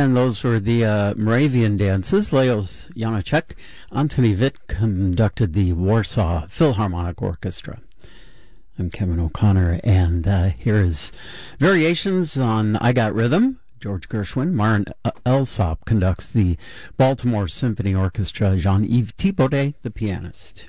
And those were the Moravian dances. Leos Janáček, Antony Witt conducted the Warsaw Philharmonic Orchestra. I'm Kevin O'Connor, and here is variations on I Got Rhythm. George Gershwin. Marin Alsop conducts the Baltimore Symphony Orchestra. Jean-Yves Thibaudet, the pianist.